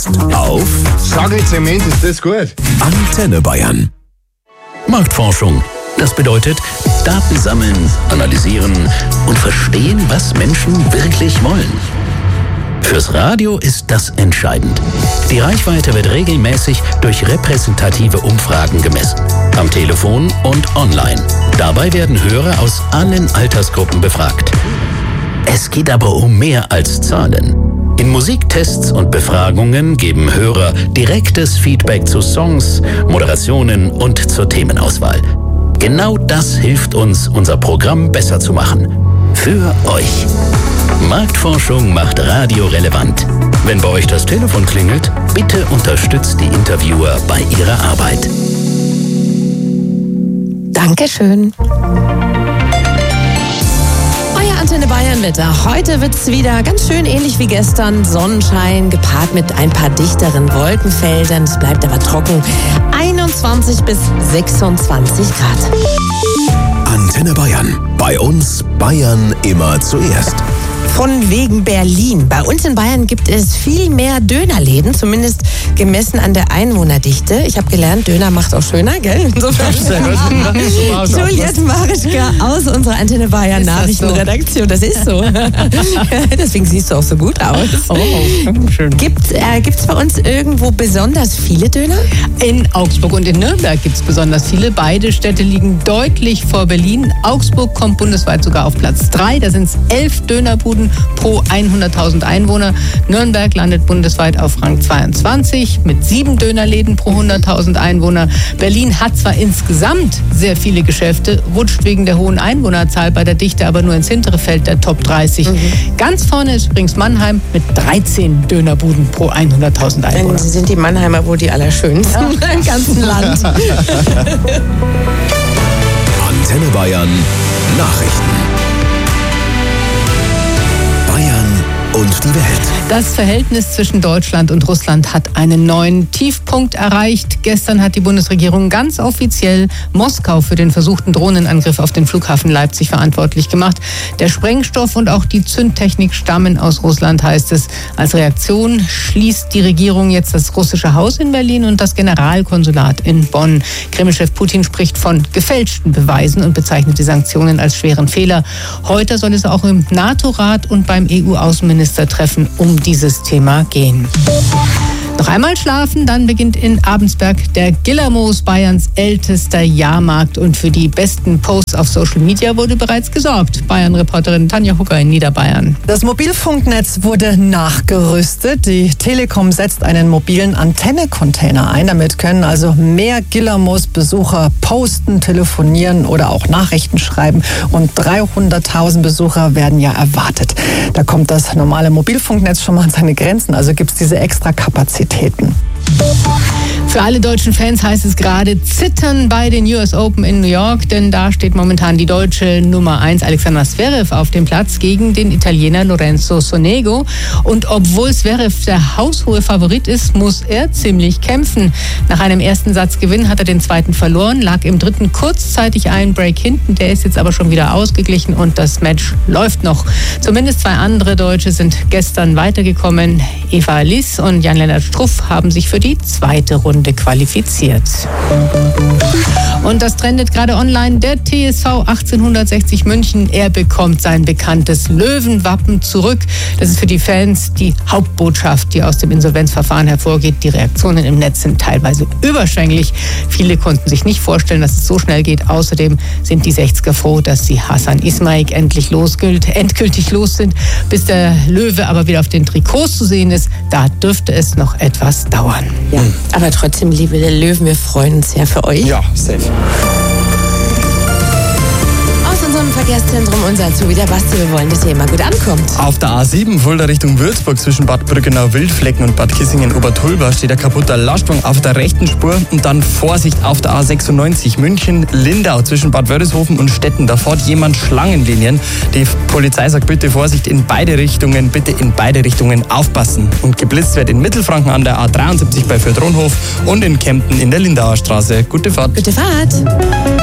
jetzt auf Zement, ist das gut? Antenne Bayern. Marktforschung. Das bedeutet, Daten sammeln, analysieren und verstehen, was Menschen wirklich wollen. Fürs Radio ist das entscheidend. Die Reichweite wird regelmäßig durch repräsentative Umfragen gemessen. Am Telefon und online. Dabei werden Hörer aus allen Altersgruppen befragt. Es geht aber um mehr als Zahlen. In Musiktests und Befragungen geben Hörer direktes Feedback zu Songs, Moderationen und zur Themenauswahl. Genau das hilft uns, unser Programm besser zu machen. Für euch. Marktforschung macht Radio relevant. Wenn bei euch das Telefon klingelt, bitte unterstützt die Interviewer bei ihrer Arbeit. Dankeschön. Euer Antenne Bayern Wetter. Heute wird es wieder ganz schön ähnlich wie gestern. Sonnenschein gepaart mit ein paar dichteren Wolkenfeldern. Es bleibt aber trocken. 21 bis 26 Grad. Antenne Bayern. Bei uns Bayern immer zuerst. Von wegen Berlin. Bei uns in Bayern gibt es viel mehr Dönerläden, zumindest gemessen an der Einwohnerdichte. Ich habe gelernt, Döner macht auch schöner, gell? Insofern. Juliette Marischka aus unserer Antenne Bayern Nachrichtenredaktion. Das ist so. Deswegen siehst du auch so gut aus. Oh, schön. Gibt's bei uns irgendwo besonders viele Döner? In Augsburg und in Nürnberg gibt es besonders viele. Beide Städte liegen deutlich vor Berlin. Augsburg kommt bundesweit sogar auf Platz 3. Da sind es 11 Dönerbuden pro 100.000 Einwohner. Nürnberg landet bundesweit auf Rang 22 mit 7 Dönerläden pro 100.000 Einwohner. Berlin hat zwar insgesamt sehr viele Geschäfte, rutscht wegen der hohen Einwohnerzahl bei der Dichte aber nur ins hintere Feld der Top 30. Ganz vorne ist übrigens Mannheim mit 13 Dönerbuden pro 100.000 Einwohner. Dann sind die Mannheimer wohl die allerschönsten im ganzen Land. Antenne Bayern Nachrichten. Und die Welt. Das Verhältnis zwischen Deutschland und Russland hat einen neuen Tiefpunkt erreicht. Gestern hat die Bundesregierung ganz offiziell Moskau für den versuchten Drohnenangriff auf den Flughafen Leipzig verantwortlich gemacht. Der Sprengstoff und auch die Zündtechnik stammen aus Russland, heißt es. Als Reaktion schließt die Regierung jetzt das russische Haus in Berlin und das Generalkonsulat in Bonn. Kremlchef Putin spricht von gefälschten Beweisen und bezeichnet die Sanktionen als schweren Fehler. Heute soll es auch im NATO-Rat und beim EU-Außenministertreffen um dieses Thema gehen. Noch einmal schlafen, dann beginnt in Abensberg der Gillermoos, Bayerns ältester Jahrmarkt. Und für die besten Posts auf Social Media wurde bereits gesorgt. Bayern-Reporterin Tanja Hucker in Niederbayern. Das Mobilfunknetz wurde nachgerüstet. Die Telekom setzt einen mobilen Antennecontainer ein. Damit können also mehr Gillermoos-Besucher posten, telefonieren oder auch Nachrichten schreiben. Und 300.000 Besucher werden ja erwartet. Da kommt das normale Mobilfunknetz schon mal an seine Grenzen. Also gibt es diese extra Kapazitäten. Für alle deutschen Fans heißt es gerade zittern bei den US Open in New York, denn da steht momentan die deutsche Nummer 1 Alexander Zverev auf dem Platz gegen den Italiener Lorenzo Sonego. Und obwohl Zverev der haushohe Favorit ist, muss er ziemlich kämpfen. Nach einem ersten Satzgewinn hat er den zweiten verloren, lag im dritten kurzzeitig einen Break hinten, der ist jetzt aber schon wieder ausgeglichen und das Match läuft noch. Zumindest 2 andere Deutsche sind gestern weitergekommen. Eva Liss und Jan-Lennart Struff haben sich für die zweite Runde qualifiziert. Und das trendet gerade online. Der TSV 1860 München, er bekommt sein bekanntes Löwenwappen zurück. Das ist für die Fans die Hauptbotschaft, die aus dem Insolvenzverfahren hervorgeht. Die Reaktionen im Netz sind teilweise überschwänglich. Viele konnten sich nicht vorstellen, dass es so schnell geht. Außerdem sind die 60er froh, dass sie Hasan Ismail endgültig los sind. Bis der Löwe aber wieder auf den Trikots zu sehen ist, da dürfte es noch etwas dauern. Ja, aber trotzdem, liebe Löwen, wir freuen uns sehr für euch. Ja, safe. Aus unserem Verkehrszentrum unser Azubi, der Basti, wir wollen, dass ihr immer gut ankommt. Auf der A7 Fulda Richtung Würzburg zwischen Bad Brückenau-Wildflecken und Bad Kissingen-Obertulba steht ein kaputter Lastwagen auf der rechten Spur und dann Vorsicht auf der A96 München-Lindau zwischen Bad Wörishofen und Stetten. Da fährt jemand Schlangenlinien. Die Polizei sagt bitte Vorsicht in beide Richtungen aufpassen. Und geblitzt wird in Mittelfranken an der A73 bei Fürth-Ronhof und in Kempten in der Lindauer Straße. Gute Fahrt. Gute Fahrt.